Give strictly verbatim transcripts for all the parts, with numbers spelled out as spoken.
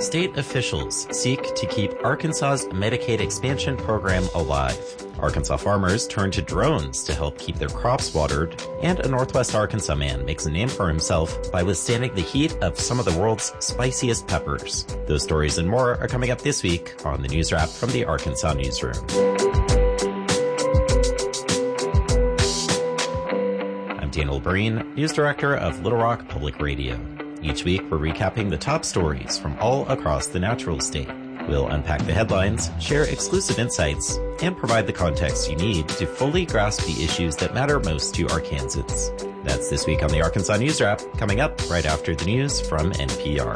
State officials seek to keep Arkansas's Medicaid expansion program alive. Arkansas farmers turn to drones to help keep their crops watered, and a Northwest Arkansas man makes a name for himself by withstanding the heat of some of the world's spiciest peppers. Those stories and more are coming up this week on the News Wrap from the Arkansas Newsroom. I'm Daniel Breen, News Director of Little Rock Public Radio. Each week, we're recapping the top stories from all across the natural state. We'll unpack the headlines, share exclusive insights, and provide the context you need to fully grasp the issues that matter most to Arkansans. That's this week on the Arkansas News Wrap, coming up right after the news from N P R.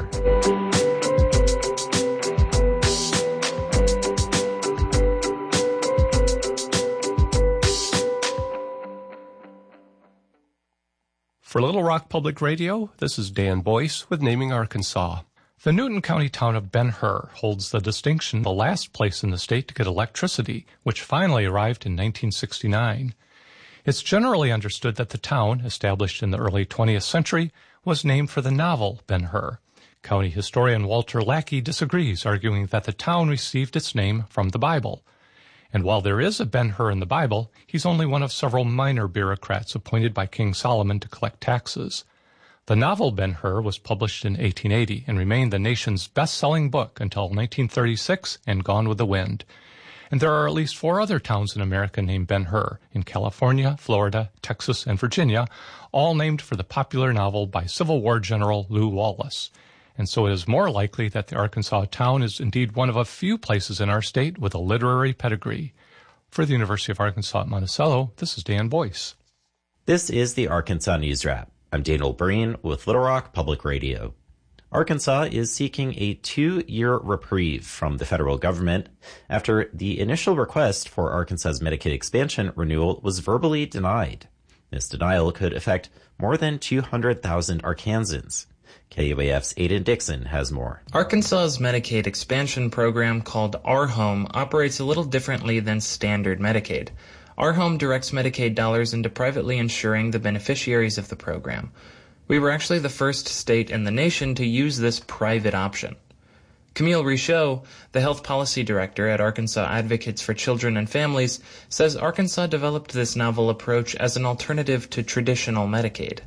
For Little Rock Public Radio, this is Dan Boyce with Naming Arkansas. The Newton County town of Ben-Hur holds the distinction the last place in the state to get electricity, which finally arrived in nineteen sixty-nine. It's generally understood that the town, established in the early twentieth century, was named for the novel Ben-Hur. County historian Walter Lackey disagrees, arguing that the town received its name from the Bible. And while there is a Ben-Hur in the Bible, he's only one of several minor bureaucrats appointed by King Solomon to collect taxes. The novel Ben-Hur was published in eighteen eighty and remained the nation's best-selling book until nineteen thirty-six and Gone with the Wind. And there are at least four other towns in America named Ben-Hur, in California, Florida, Texas, and Virginia, all named for the popular novel by Civil War General Lew Wallace. And so it is more likely that the Arkansas town is indeed one of a few places in our state with a literary pedigree. For the University of Arkansas at Monticello, this is Dan Boyce. This is the Arkansas News Wrap. I'm Daniel Breen with Little Rock Public Radio. Arkansas is seeking a two-year reprieve from the federal government after the initial request for Arkansas's Medicaid expansion renewal was verbally denied. This denial could affect more than two hundred thousand Arkansans. K U A F's Aidan Dixon has more. Arkansas's Medicaid expansion program, called Our Home, operates a little differently than standard Medicaid. Our Home directs Medicaid dollars into privately insuring the beneficiaries of the program. We were actually the first state in the nation to use this private option. Camille Richaud, the health policy director at Arkansas Advocates for Children and Families, says Arkansas developed this novel approach as an alternative to traditional Medicaid.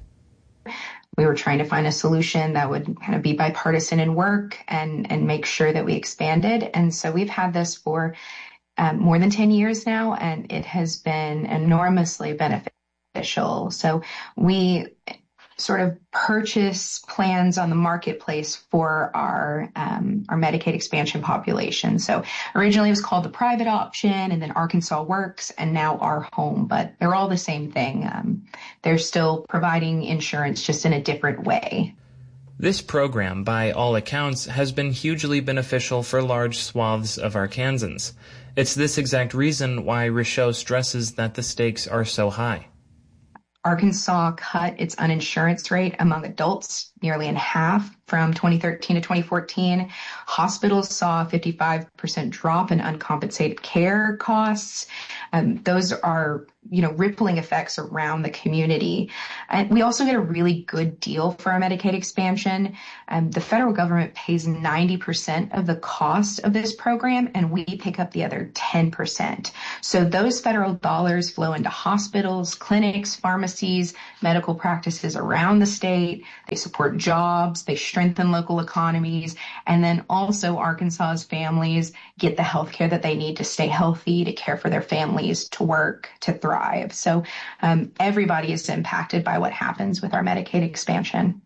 We were trying to find a solution that would kind of be bipartisan in work and, and make sure that we expanded. And so we've had this for um, more than ten years now, and it has been enormously beneficial. So we sort of purchase plans on the marketplace for our um, our Medicaid expansion population. So originally it was called the private option, and then Arkansas Works, and now Our Home, but they're all the same thing. Um, they're still providing insurance, just in a different way. This program, by all accounts, has been hugely beneficial for large swaths of Arkansans. It's this exact reason why Richaud stresses that the stakes are so high. Arkansas cut its uninsurance rate among adults nearly in half from twenty thirteen to twenty fourteen. Hospitals saw a fifty-five percent drop in uncompensated care costs. Um, those are, you know, rippling effects around the community. And we also get a really good deal for our Medicaid expansion. Um, the federal government pays ninety percent of the cost of this program, and we pick up the other ten percent. So those federal dollars flow into hospitals, clinics, pharmacies, medical practices around the state. They support jobs, they strengthen local economies, and then also Arkansas's families get the health care that they need to stay healthy, to care for their families, to work, to thrive. So um, everybody is impacted by what happens with our Medicaid expansion.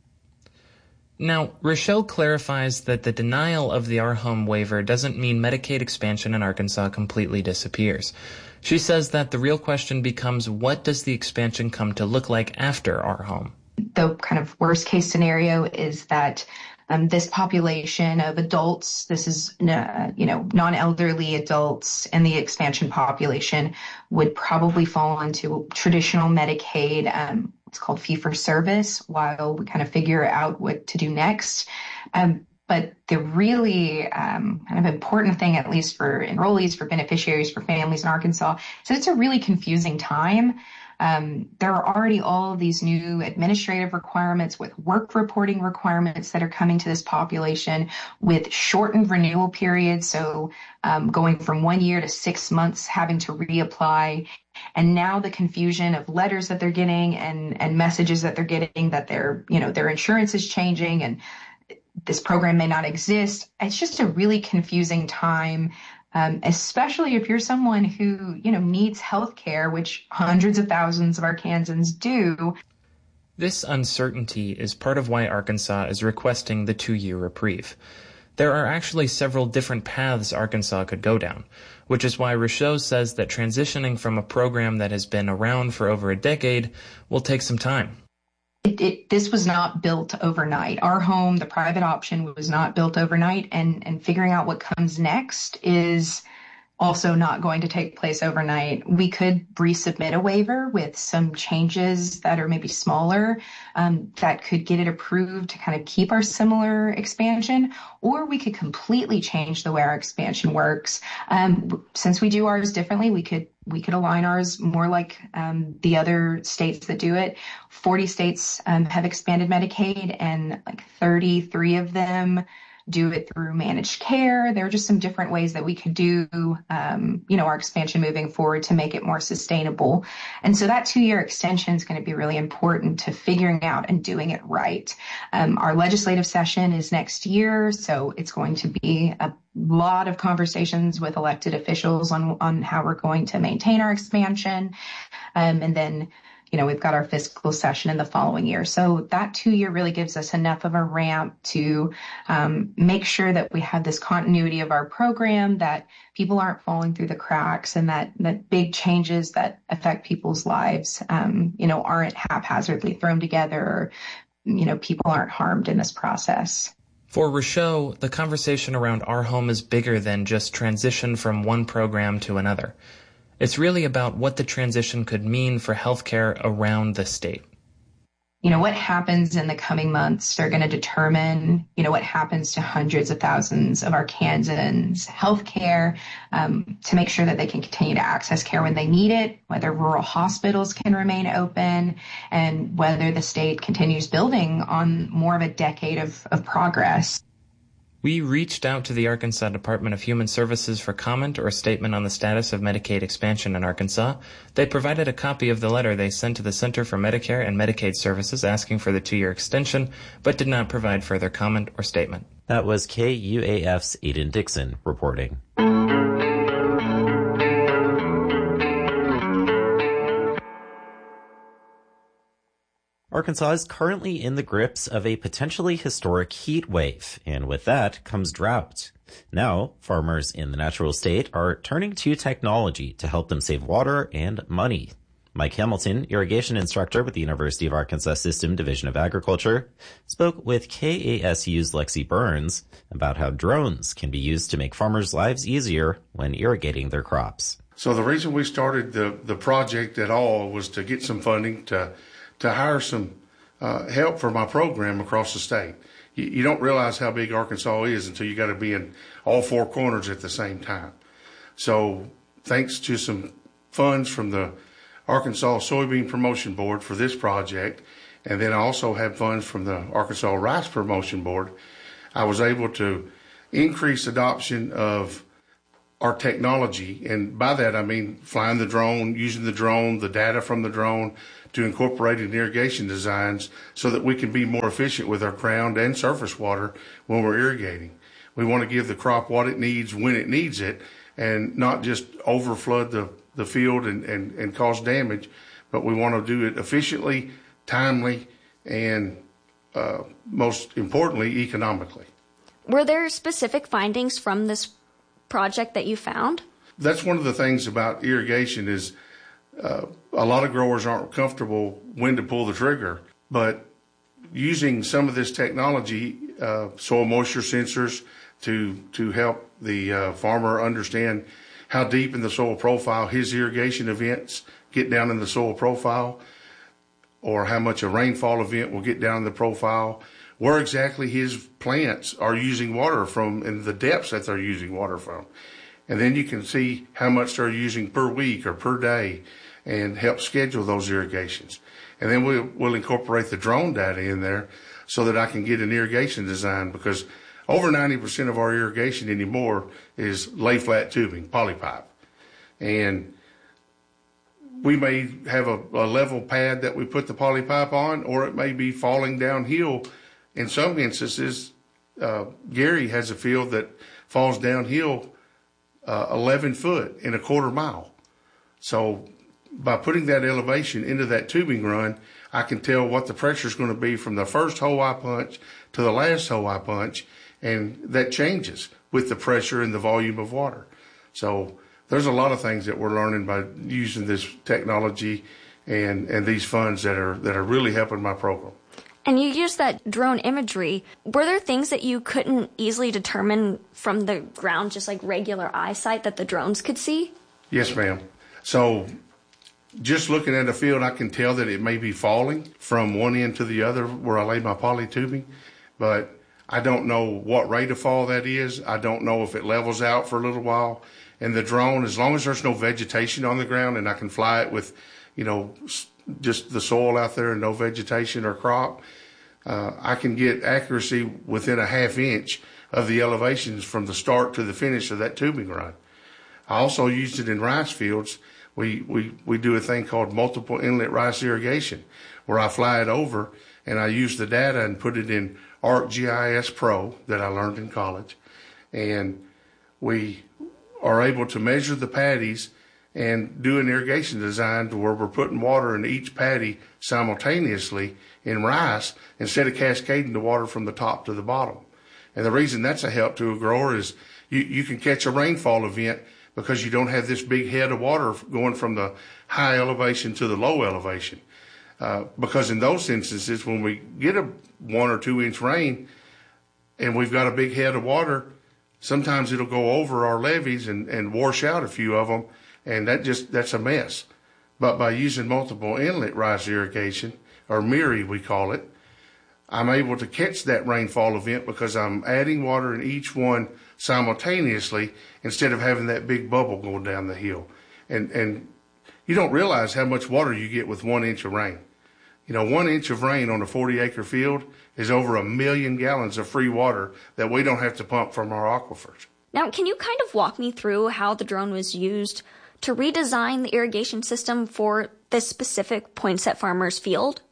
Now, Richaud clarifies that the denial of the Our Home waiver doesn't mean Medicaid expansion in Arkansas completely disappears. She says that the real question becomes, what does the expansion come to look like after Our Home? The kind of worst case scenario is that um, this population of adults, this is, uh, you know, non-elderly adults, and the expansion population would probably fall into traditional Medicaid. Um, it's called fee-for-service, while we kind of figure out what to do next. Um, But the really um, kind of important thing, at least for enrollees, for beneficiaries, for families in Arkansas, is that it's a really confusing time. Um, there are already all of these new administrative requirements with work reporting requirements that are coming to this population with shortened renewal periods. So um, going from one year to six months having to reapply. And now the confusion of letters that they're getting and, and messages that they're getting that their, you know, their insurance is changing and this program may not exist. It's just a really confusing time, um, especially if you're someone who, you know, needs health care, which hundreds of thousands of Arkansans do. This uncertainty is part of why Arkansas is requesting the two-year reprieve. There are actually several different paths Arkansas could go down, which is why Rochot says that transitioning from a program that has been around for over a decade will take some time. It, it, this was not built overnight. Our home, the private option, was not built overnight, and, and figuring out what comes next is also not going to take place overnight. We could resubmit a waiver with some changes that are maybe smaller, um, that could get it approved to kind of keep our similar expansion, or we could completely change the way our expansion works. Um, since we do ours differently, we could we could align ours more like um, the other states that do it. forty states um, have expanded Medicaid, and like thirty-three of them do it through managed care. There are just some different ways that we could do, um, you know, our expansion moving forward to make it more sustainable. And so that two-year extension is going to be really important to figuring out and doing it right. Um, our legislative session is next year, so it's going to be a lot of conversations with elected officials on, on how we're going to maintain our expansion. Um, and then You know, we've got our fiscal session in the following year. So that two year really gives us enough of a ramp to um, make sure that we have this continuity of our program, that people aren't falling through the cracks, and that, that big changes that affect people's lives, um, you know, aren't haphazardly thrown together, or, you know, people aren't harmed in this process. For Rochot, the conversation around Our Home is bigger than just transition from one program to another. It's really about what the transition could mean for healthcare around the state. You know, what happens in the coming months are going to determine, you know, what happens to hundreds of thousands of Arkansans' healthcare, um, to make sure that they can continue to access care when they need it, whether rural hospitals can remain open, and whether the state continues building on more of a decade of, of progress. We reached out to the Arkansas Department of Human Services for comment or a statement on the status of Medicaid expansion in Arkansas. They provided a copy of the letter they sent to the Center for Medicare and Medicaid Services asking for the two-year extension, but did not provide further comment or statement. That was K U A F's Aiden Dixon reporting. Arkansas is currently in the grips of a potentially historic heat wave, and with that comes drought. Now, farmers in the natural state are turning to technology to help them save water and money. Mike Hamilton, irrigation instructor with the University of Arkansas System Division of Agriculture, spoke with K A S U's Lexi Burns about how drones can be used to make farmers' lives easier when irrigating their crops. So the reason we started the, the project at all was to get some funding to to hire some uh, help for my program across the state. You, you don't realize how big Arkansas is until you got to be in all four corners at the same time. So thanks to some funds from the Arkansas Soybean Promotion Board for this project, and then I also had funds from the Arkansas Rice Promotion Board, I was able to increase adoption of our technology. And by that, I mean flying the drone, using the drone, the data from the drone, to incorporate in irrigation designs so that we can be more efficient with our ground and surface water when we're irrigating. We want to give the crop what it needs when it needs it, and not just overflood the, the field and, and, and cause damage, but we want to do it efficiently, timely, and uh, most importantly, economically. Were there specific findings from this project that you found? That's one of the things about irrigation is Uh, a lot of growers aren't comfortable when to pull the trigger, but using some of this technology, uh, soil moisture sensors, to to help the uh, farmer understand how deep in the soil profile his irrigation events get down in the soil profile, or how much a rainfall event will get down in the profile, where exactly his plants are using water from, and the depths that they're using water from. And then you can see how much they're using per week or per day. and help schedule those irrigations. And then we'll, we'll incorporate the drone data in there so that I can get an irrigation design, because over ninety percent of our irrigation anymore is lay flat tubing, polypipe. And we may have a, a level pad that we put the polypipe on, or it may be falling downhill. In some instances, uh, Gary has a field that falls downhill uh, eleven foot in a quarter mile. So by putting that elevation into that tubing run, I can tell what the pressure is going to be from the first hole I punch to the last hole I punch, and that changes with the pressure and the volume of water. So there's a lot of things that we're learning by using this technology and, and these funds that are that are really helping my program. And you used that drone imagery. Were there things that you couldn't easily determine from the ground, just like regular eyesight, that the drones could see? Yes, ma'am. So just looking at a field, I can tell that it may be falling from one end to the other where I lay my poly tubing, but I don't know what rate of fall that is. I don't know if it levels out for a little while. And the drone, as long as there's no vegetation on the ground and I can fly it with, you know, just the soil out there and no vegetation or crop, uh, I can get accuracy within a half inch of the elevations from the start to the finish of that tubing run. I also used it in rice fields. We, we, we do a thing called multiple inlet rice irrigation, where I fly it over and I use the data and put it in ArcGIS Pro that I learned in college. And we are able to measure the paddies and do an irrigation design to where we're putting water in each paddy simultaneously in rice instead of cascading the water from the top to the bottom. And the reason that's a help to a grower is you, you can catch a rainfall event because you don't have this big head of water going from the high elevation to the low elevation. Uh, because in those instances, when we get a one or two inch rain and we've got a big head of water, sometimes it'll go over our levees and, and wash out a few of them, and that just that's a mess. But by using multiple inlet rice irrigation, or M I R I we call it, I'm able to catch that rainfall event because I'm adding water in each one simultaneously instead of having that big bubble going down the hill. And and you don't realize how much water you get with one inch of rain. You know, one inch of rain on a forty acre field is over a million gallons of free water that we don't have to pump from our aquifers. Now, can you kind of walk me through how the drone was used to redesign the irrigation system for this specific Poinsett Farmers field?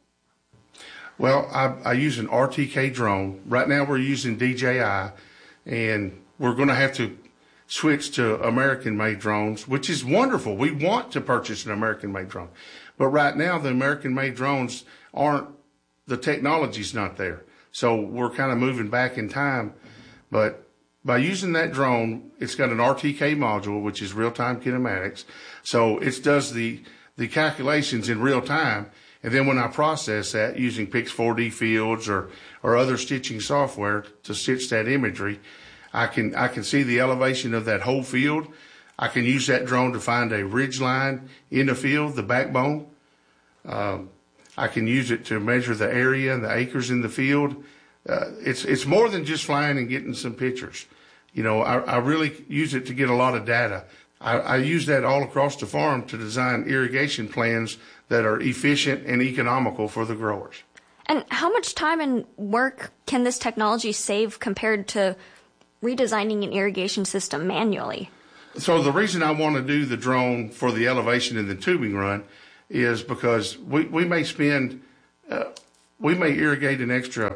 Well, I, I use an R T K drone. Right now we're using D J I, and we're going to have to switch to American-made drones, which is wonderful. We want to purchase an American-made drone. But right now the American-made drones aren't, the technology's not there. So we're kind of moving back in time. But by using that drone, it's got an R T K module, which is real-time kinematics. So it does the, the calculations in real time. And then when I process that using Pix four D fields or, or other stitching software to stitch that imagery, I can, I can see the elevation of that whole field. I can use that drone to find a ridge line in the field, the backbone. Um, I can use it to measure the area and the acres in the field. Uh, it's, it's more than just flying and getting some pictures. You know, I, I really use it to get a lot of data. I, I use that all across the farm to design irrigation plans that are efficient and economical for the growers. And how much time and work can this technology save compared to redesigning an irrigation system manually? So the reason I want to do the drone for the elevation and the tubing run is because we, we may spend, uh, we may irrigate an extra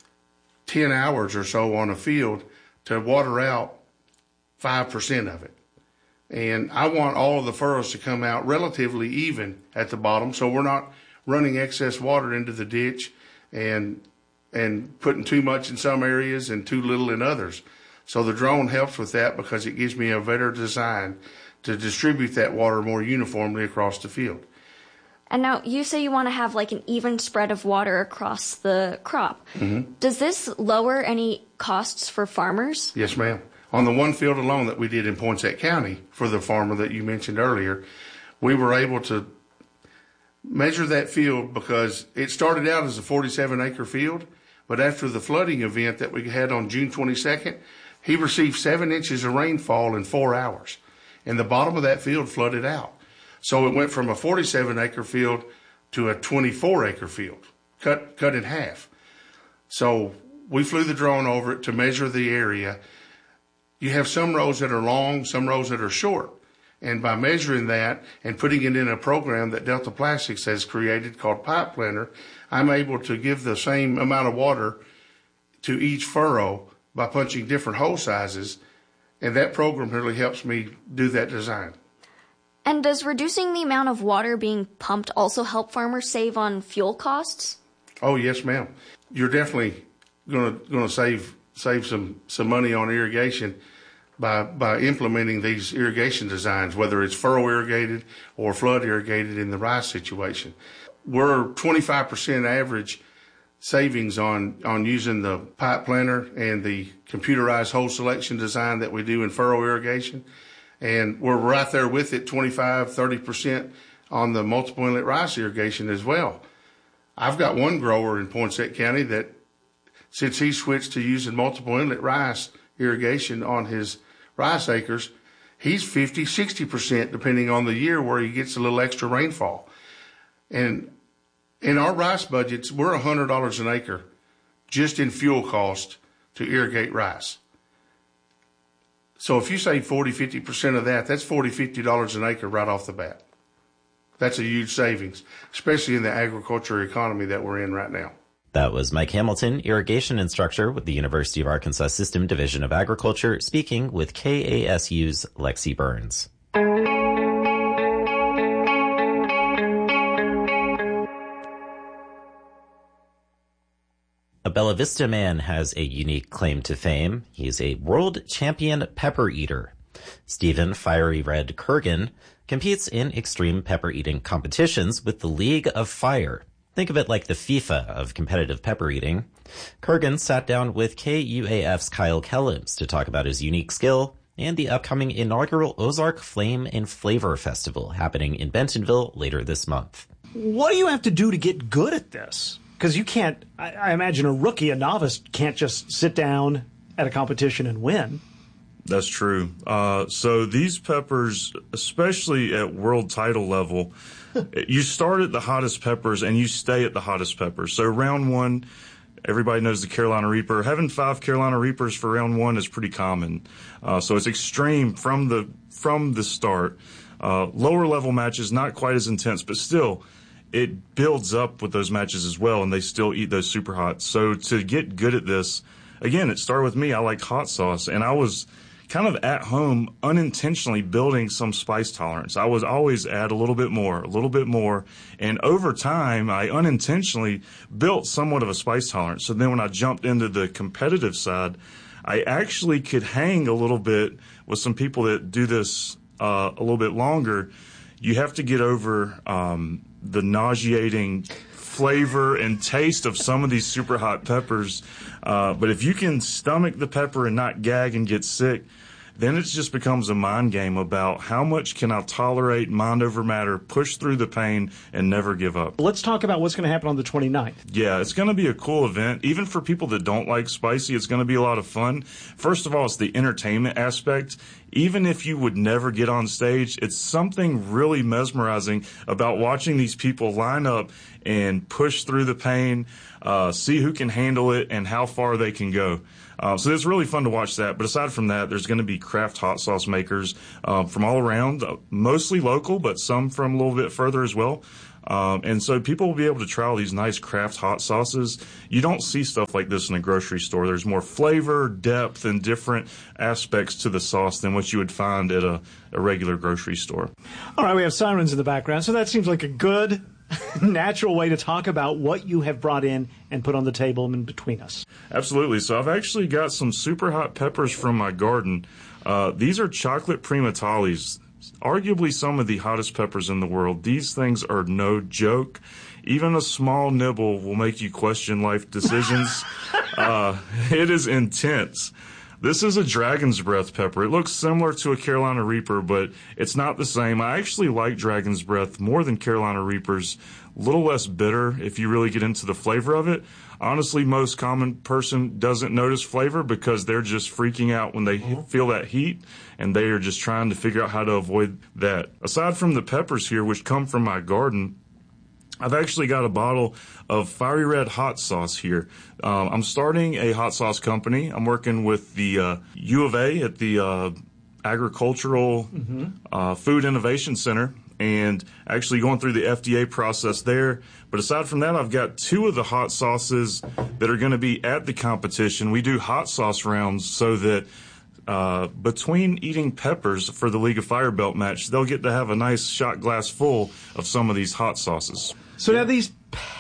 ten hours or so on a field to water out five percent of it. And I want all of the furrows to come out relatively even at the bottom, so we're not running excess water into the ditch and and putting too much in some areas and too little in others. So the drone helps with that because it gives me a better design to distribute that water more uniformly across the field. And now you say you want to have like an even spread of water across the crop. Mm-hmm. Does this lower any costs for farmers? Yes, ma'am. On the one field alone that we did in Poinsett County for the farmer that you mentioned earlier, we were able to measure that field because it started out as a forty-seven acre field, but after the flooding event that we had on June twenty-second, he received seven inches of rainfall in four hours, and the bottom of that field flooded out. So it went from a forty-seven acre field to a twenty-four acre field, cut cut in half. So we flew the drone over it to measure the area. You have some rows that are long, some rows that are short. And by measuring that and putting it in a program that Delta Plastics has created called Pipe Planner, I'm able to give the same amount of water to each furrow by punching different hole sizes. And that program really helps me do that design. And does reducing the amount of water being pumped also help farmers save on fuel costs? Oh, yes, ma'am. You're definitely going to going to save save some, some money on irrigation by by implementing these irrigation designs, whether it's furrow irrigated or flood irrigated in the rice situation. We're twenty-five percent average savings on, on using the pipe planner and the computerized hole selection design that we do in furrow irrigation. And we're right there with it, twenty-five, thirty percent on the multiple inlet rice irrigation as well. I've got one grower in Poinsett County that, since he switched to using multiple inlet rice irrigation on his rice acres, he's fifty, sixty percent depending on the year where he gets a little extra rainfall. And in our rice budgets, we're one hundred dollars an acre just in fuel cost to irrigate rice. So if you save forty, fifty percent of that, that's forty, fifty dollars an acre right off the bat. That's a huge savings, especially in the agriculture economy that we're in right now. That was Mike Hamilton, irrigation instructor with the University of Arkansas System Division of Agriculture, speaking with K A S U's Lexi Burns. A Bella Vista man has a unique claim to fame. He's a world champion pepper eater. Stephen Fiery Red Kurgan competes in extreme pepper eating competitions with the League of Fire. Think of it like the FIFA of competitive pepper eating. Kurgan sat down with K U A F's Kyle Kellums to talk about his unique skill and the upcoming inaugural Ozark Flame and Flavor Festival happening in Bentonville later this month. What do you have to do to get good at this? Because you can't, I, I imagine a rookie, a novice, can't just sit down at a competition and win. That's true. Uh, so these peppers, especially at world title level, you start at the hottest peppers and you stay at the hottest peppers. So round one, everybody knows the Carolina Reaper. Having five Carolina Reapers for round one is pretty common. Uh, so it's extreme from the from the start. Uh, lower level matches, not quite as intense, but still, it builds up with those matches as well, and they still eat those super hot. So to get good at this, again, it started with me. I liked hot sauce, and I was kind of at home unintentionally building some spice tolerance. I was always add a little bit more, a little bit more. And over time, I unintentionally built somewhat of a spice tolerance. So then when I jumped into the competitive side, I actually could hang a little bit with some people that do this uh, a little bit longer. You have to get over um, the nauseating flavor and taste of some of these super hot peppers. Uh, but if you can stomach the pepper and not gag and get sick, then it just becomes a mind game about how much can I tolerate, mind over matter, push through the pain, and never give up. Let's talk about what's going to happen on the twenty-ninth. Yeah, it's going to be a cool event. Even for people that don't like spicy, it's going to be a lot of fun. First of all, it's the entertainment aspect. Even if you would never get on stage, it's something really mesmerizing about watching these people line up and push through the pain, uh, see who can handle it and how far they can go. Uh, so it's really fun to watch that. But aside from that, there's going to be craft hot sauce makers uh, from all around, uh, mostly local, but some from a little bit further as well. Um, and so people will be able to try all these nice craft hot sauces. You don't see stuff like this in a grocery store. There's more flavor, depth, and different aspects to the sauce than what you would find at a, a regular grocery store. All right, we have sirens in the background, so that seems like a good, natural way to talk about what you have brought in and put on the table in between us. Absolutely. So I've actually got some super hot peppers from my garden. Uh, these are chocolate primatalis. Arguably some of the hottest peppers in the world. These things are no joke. Even a small nibble will make you question life decisions. uh, it is intense. This is a Dragon's Breath pepper. It looks similar to a Carolina Reaper, but it's not the same. I actually like Dragon's Breath more than Carolina Reapers. A little less bitter if you really get into the flavor of it. honestly, most common person doesn't notice flavor because they're just freaking out when they mm-hmm. feel that heat, and they are just trying to figure out how to avoid that. Aside from the peppers here, which come from my garden, I've actually got a bottle of Fiery Red hot sauce here. Um, I'm starting a hot sauce company. I'm working with the uh, U of A at the uh, Agricultural mm-hmm. uh, Food Innovation Center, and actually going through the F D A process there. But aside from that, I've got two of the hot sauces that are going to be at the competition. We do hot sauce rounds so that uh, between eating peppers for the League of Fire Belt match, they'll get to have a nice shot glass full of some of these hot sauces. So now these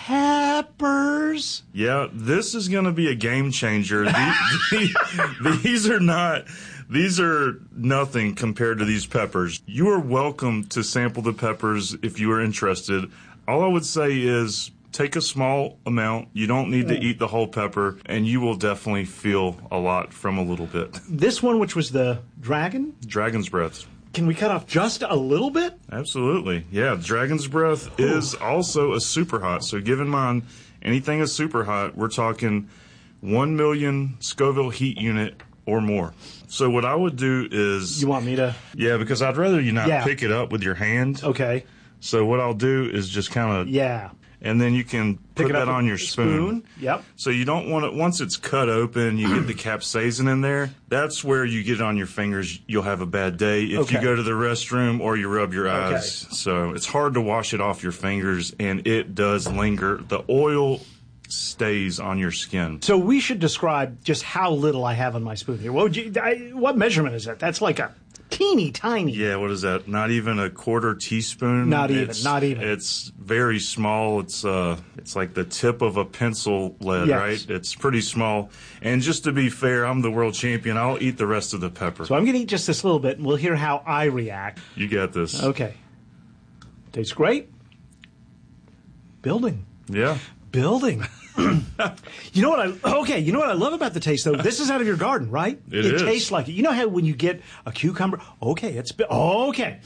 peppers. Yeah, this is going to be a game changer. These, these are not, these are nothing compared to these peppers. You are welcome to sample the peppers if you are interested. All I would say is take a small amount. You don't need to eat the whole pepper, and you will definitely feel a lot from a little bit. This one, which was the dragon? Dragon's Breath. Can we cut off just a little bit? Absolutely. Yeah, Dragon's Breath Ooh. is also a super hot. So keep in mind, anything is super hot, we're talking one million Scoville heat unit or more. So what I would do is... You want me to... Yeah, because I'd rather you not yeah. pick it up with your hand. Okay. So what I'll do is just kind of... Yeah. And then you can Pick put that on your spoon. spoon. Yep. So you don't want it, once it's cut open, you get the capsaicin in there. That's where you get it on your fingers. You'll have a bad day if okay. you go to the restroom or you rub your eyes. Okay. So it's hard to wash it off your fingers, and it does linger. The oil stays on your skin. So we should describe just how little I have on my spoon here. What would you? I, what measurement is that? That's like a teeny tiny. Yeah, what is that? Not even a quarter teaspoon. Not even. It's, not even. It's very small. It's uh, it's like the tip of a pencil lead, yes. right? It's pretty small. And just to be fair, I'm the world champion. I'll eat the rest of the pepper. So I'm going to eat just this little bit, and we'll hear how I react. You got this. Okay. Tastes great. Building. Yeah. Building. You know what I okay, you know what I love about the taste though? This is out of your garden, right? It, it is. tastes like it. You know how when you get a cucumber, okay, it's okay.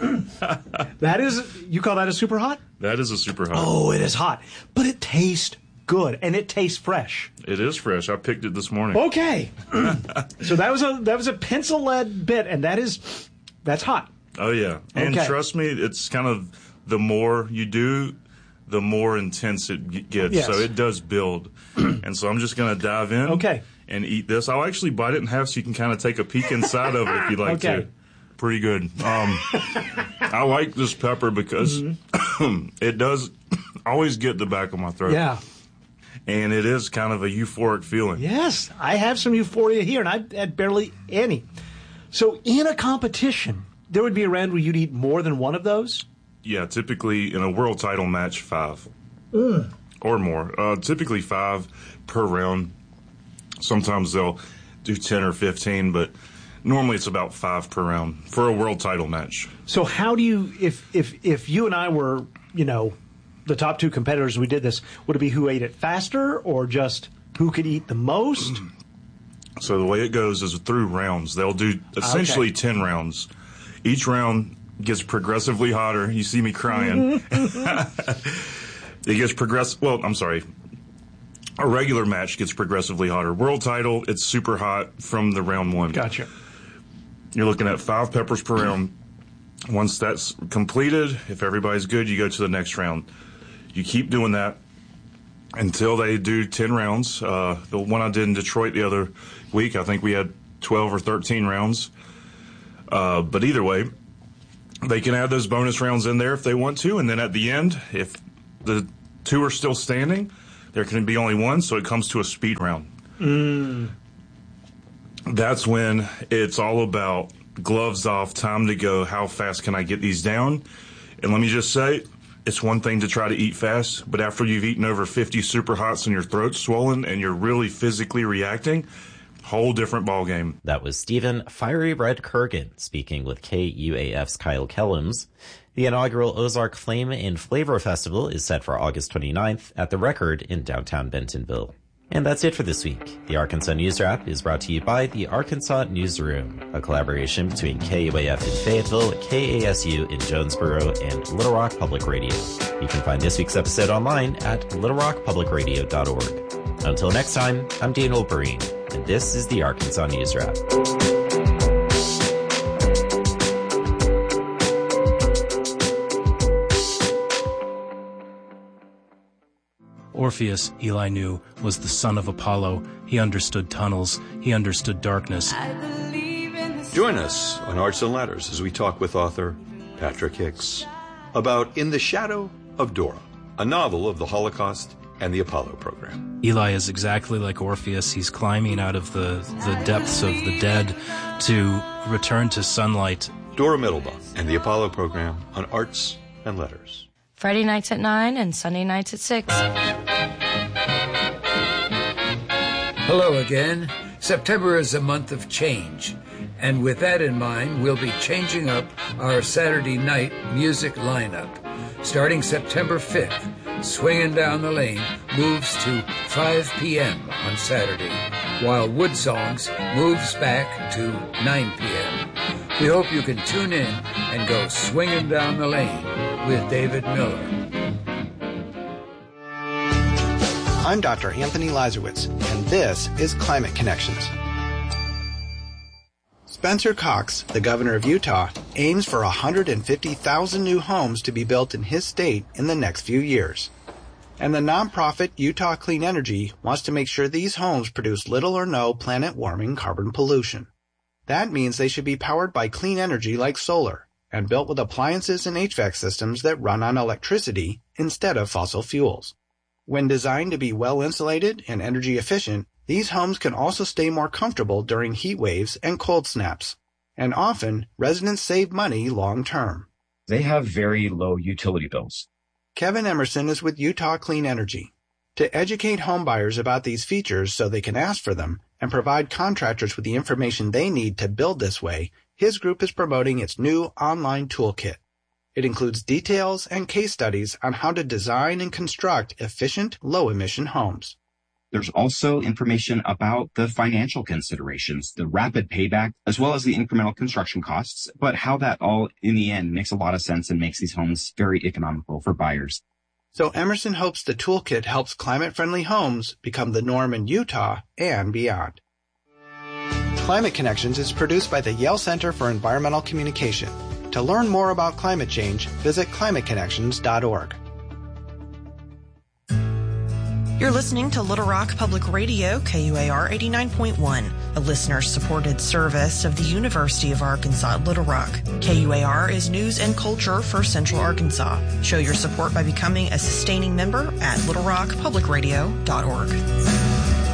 That is, you call that a super hot? That is a super hot. Oh, it is hot. But it tastes good and it tastes fresh. It is fresh. I picked it this morning. Okay. So that was a that was a pencil lead bit, and that is that's hot. Oh yeah. And okay. trust me, it's kind of the more you do, the more intense it gets. Yes. So it does build. And so I'm just going to dive in okay. and eat this. I'll actually bite it in half so you can kind of take a peek inside of it if you'd like okay. to. Pretty good. Um, I like this pepper because mm-hmm. it does always get the back of my throat. Yeah. And it is kind of a euphoric feeling. Yes. I have some euphoria here, and I had barely any. So in a competition, there would be a round where you'd eat more than one of those? Yeah, typically in a world title match, five mm. or more. Uh, typically five per round. Sometimes they'll do ten or fifteen, but normally it's about five per round for a world title match. So how do you, if if if you and I were, you know, the top two competitors, we did this, would it be who ate it faster or just who could eat the most? So the way it goes is through rounds. They'll do essentially okay. ten rounds. Each round gets progressively hotter. You see me crying. It gets progress. Well, I'm sorry. A regular match gets progressively hotter. World title, it's super hot from the round one. Gotcha. You're looking at five peppers per round. Once that's completed, if everybody's good, you go to the next round. You keep doing that until they do ten rounds. Uh, the one I did in Detroit the other week, I think we had twelve or thirteen rounds. Uh, but either way, they can add those bonus rounds in there if they want to, and then at the end, if the two are still standing, there can be only one, so it comes to a speed round. Mm. That's when it's all about gloves off, time to go, how fast can I get these down? And let me just say, it's one thing to try to eat fast, but after you've eaten over fifty super hots and your throat's swollen and you're really physically reacting, whole different ball game. That was Stephen Fiery Red Kurgan speaking with K U A F's Kyle Kellums. The inaugural Ozark Flame and Flavor Festival is set for August twenty-ninth at The Record in downtown Bentonville. And that's it for this week. The Arkansas News Wrap is brought to you by the Arkansas Newsroom, a collaboration between K U A F in Fayetteville, K A S U in Jonesboro, and Little Rock Public Radio. You can find this week's episode online at little rock public radio dot org. Until next time, I'm Daniel Breen, and this is the Arkansas News Wrap. Orpheus, Eli knew, was the son of Apollo. He understood tunnels. He understood darkness. Join us on Arts and Letters as we talk with author Patrick Hicks about In the Shadow of Dora, a novel of the Holocaust and the Apollo program. Eli is exactly like Orpheus. He's climbing out of the, the depths of the dead to return to sunlight. Dora Middlebaum and the Apollo program on Arts and Letters. Friday nights at nine and Sunday nights at six. Hello again. September is a month of change. And with that in mind, we'll be changing up our Saturday night music lineup. Starting September fifth, Swinging Down the Lane moves to five p.m. on Saturday, while Wood Songs moves back to nine p.m. We hope you can tune in and go swinging down the lane with David Miller. I'm Doctor Anthony Lazarowitz, and this is Climate Connections. Spencer Cox, the governor of Utah, aims for one hundred fifty thousand new homes to be built in his state in the next few years. And the nonprofit Utah Clean Energy wants to make sure these homes produce little or no planet-warming carbon pollution. That means they should be powered by clean energy like solar and built with appliances and H V A C systems that run on electricity instead of fossil fuels. When designed to be well insulated and energy efficient, these homes can also stay more comfortable during heat waves and cold snaps. And often, residents save money long term. They have very low utility bills. Kevin Emerson is with Utah Clean Energy. To educate homebuyers about these features so they can ask for them and provide contractors with the information they need to build this way, his group is promoting its new online toolkit. It includes details and case studies on how to design and construct efficient, low-emission homes. There's also information about the financial considerations, the rapid payback, as well as the incremental construction costs, but how that all, in the end, makes a lot of sense and makes these homes very economical for buyers. So Emerson hopes the toolkit helps climate-friendly homes become the norm in Utah and beyond. Climate Connections is produced by the Yale Center for Environmental Communication. To learn more about climate change, visit climate connections dot org. You're listening to Little Rock Public Radio, K U A R eighty-nine point one, a listener-supported service of the University of Arkansas at Little Rock. K U A R is news and culture for Central Arkansas. Show your support by becoming a sustaining member at little rock public radio dot org.